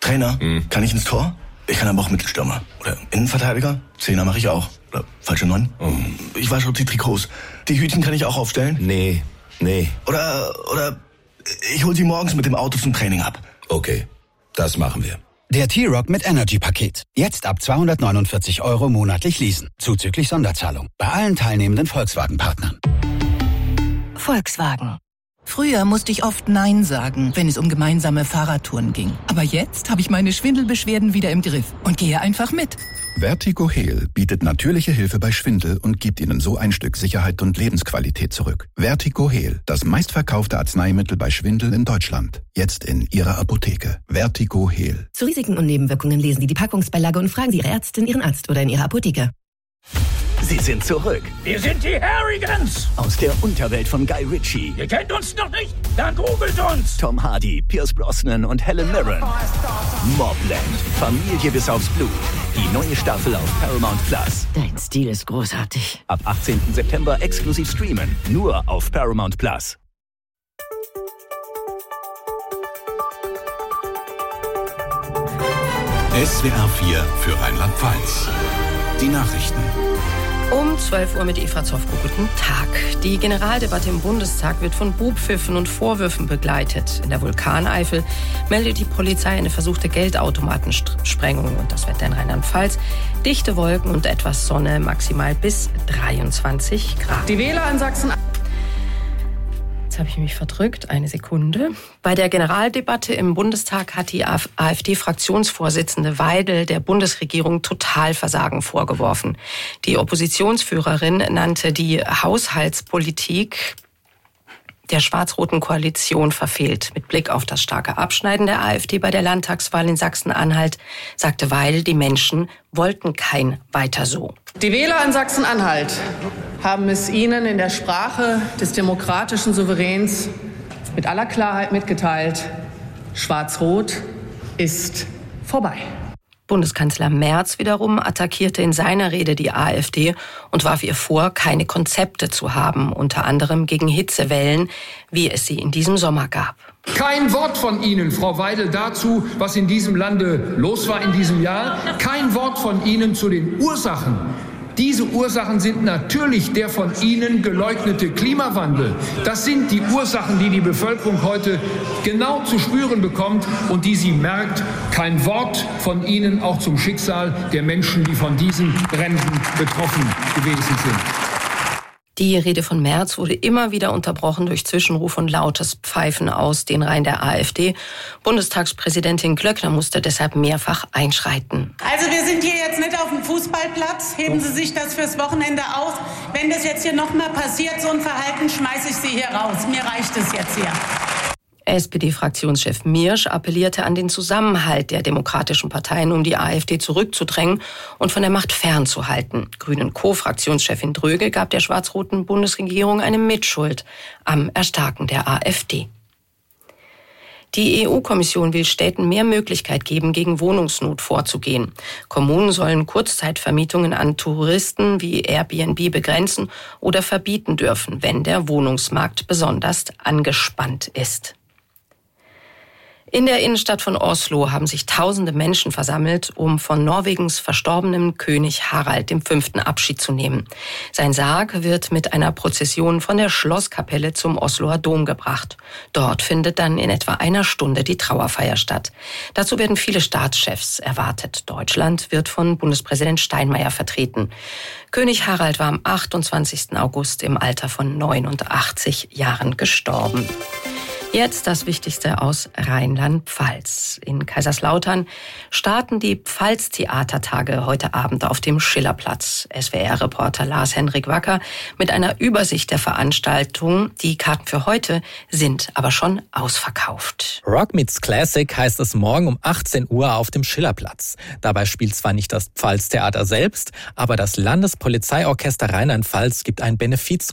Trainer, kann ich ins Tor? Ich kann aber auch Mittelstürmer. Oder Innenverteidiger? Zehner mache ich auch. Oder falsche 9. Ich wasche die Trikots. Die Hütchen kann ich auch aufstellen? Nee. Oder ich hol sie morgens mit dem Auto zum Training ab. Okay, das machen wir. Der T-Rock mit Energy-Paket. Jetzt ab 249 € monatlich leasen. Zuzüglich Sonderzahlung. Bei allen teilnehmenden Volkswagen-Partnern. Volkswagen. Früher musste ich oft Nein sagen, wenn es um gemeinsame Fahrradtouren ging. Aber jetzt habe ich meine Schwindelbeschwerden wieder im Griff und gehe einfach mit. VertigoHeal bietet natürliche Hilfe bei Schwindel und gibt Ihnen so ein Stück Sicherheit und Lebensqualität zurück. VertigoHeal, das meistverkaufte Arzneimittel bei Schwindel in Deutschland. Jetzt in Ihrer Apotheke. VertigoHeal. Zu Risiken und Nebenwirkungen lesen Sie die Packungsbeilage und fragen Sie Ihre Ärztin, Ihren Arzt oder in Ihrer Apotheke. Sie sind zurück. Wir sind die Harrigans. Aus der Unterwelt von Guy Ritchie. Ihr kennt uns noch nicht? Dann googelt uns. Tom Hardy, Pierce Brosnan und Helen Mirren. Mobland. Familie bis aufs Blut. Die neue Staffel auf Paramount Plus. Dein Stil ist großartig. Ab 18. September exklusiv streamen. Nur auf Paramount Plus. SWR 4 für Rheinland-Pfalz. Die Nachrichten. Um 12 Uhr mit Eva Zofko. Guten Tag. Die Generaldebatte im Bundestag wird von Buhpfiffen und Vorwürfen begleitet. In der Vulkaneifel meldet die Polizei eine versuchte Geldautomatensprengung. Und das Wetter in Rheinland-Pfalz. Dichte Wolken und etwas Sonne, maximal bis 23 Grad. Die Wähler in Sachsen... Jetzt habe ich mich verdrückt. Eine Sekunde. Bei der Generaldebatte im Bundestag hat die AfD-Fraktionsvorsitzende Weidel der Bundesregierung Totalversagen vorgeworfen. Die Oppositionsführerin nannte die Haushaltspolitik der schwarz-roten Koalition verfehlt. Mit Blick auf das starke Abschneiden der AfD bei der Landtagswahl in Sachsen-Anhalt sagte Weidel, die Menschen wollten kein Weiter so. Die Wähler in Sachsen-Anhalt haben es Ihnen in der Sprache des demokratischen Souveräns mit aller Klarheit mitgeteilt. Schwarz-Rot ist vorbei. Bundeskanzler Merz wiederum attackierte in seiner Rede die AfD und warf ihr vor, keine Konzepte zu haben, unter anderem gegen Hitzewellen, wie es sie in diesem Sommer gab. Kein Wort von Ihnen, Frau Weidel, dazu, was in diesem Lande los war in diesem Jahr. Kein Wort von Ihnen zu den Ursachen. Diese Ursachen sind natürlich der von Ihnen geleugnete Klimawandel. Das sind die Ursachen, die die Bevölkerung heute genau zu spüren bekommt und die sie merkt. Kein Wort von Ihnen auch zum Schicksal der Menschen, die von diesen Bränden betroffen gewesen sind. Die Rede von Merz wurde immer wieder unterbrochen durch Zwischenruf und lautes Pfeifen aus den Reihen der AfD. Bundestagspräsidentin Glöckner musste deshalb mehrfach einschreiten. Also wir sind hier jetzt nicht auf dem Fußballplatz. Heben Sie sich das fürs Wochenende auf. Wenn das jetzt hier nochmal passiert, so ein Verhalten, schmeiße ich Sie hier raus. Mir reicht es jetzt hier. SPD-Fraktionschef Miersch appellierte an den Zusammenhalt der demokratischen Parteien, um die AfD zurückzudrängen und von der Macht fernzuhalten. Grünen-Co-Fraktionschefin Dröge gab der schwarz-roten Bundesregierung eine Mitschuld am Erstarken der AfD. Die EU-Kommission will Städten mehr Möglichkeit geben, gegen Wohnungsnot vorzugehen. Kommunen sollen Kurzzeitvermietungen an Touristen wie Airbnb begrenzen oder verbieten dürfen, wenn der Wohnungsmarkt besonders angespannt ist. In der Innenstadt von Oslo haben sich tausende Menschen versammelt, um von Norwegens verstorbenem König Harald V. Abschied zu nehmen. Sein Sarg wird mit einer Prozession von der Schlosskapelle zum Osloer Dom gebracht. Dort findet dann in etwa einer Stunde die Trauerfeier statt. Dazu werden viele Staatschefs erwartet. Deutschland wird von Bundespräsident Steinmeier vertreten. König Harald war am 28. August im Alter von 89 Jahren gestorben. Jetzt das Wichtigste aus Rheinland-Pfalz. In Kaiserslautern starten die Pfalz-Theatertage heute Abend auf dem Schillerplatz. SWR-Reporter Lars-Henrik Wacker mit einer Übersicht der Veranstaltung. Die Karten für heute sind aber schon ausverkauft. Rock Meets Classic heißt es morgen um 18 Uhr auf dem Schillerplatz. Dabei spielt zwar nicht das Pfalz-Theater selbst, aber das Landespolizeiorchester Rheinland-Pfalz gibt ein Benefizkonzert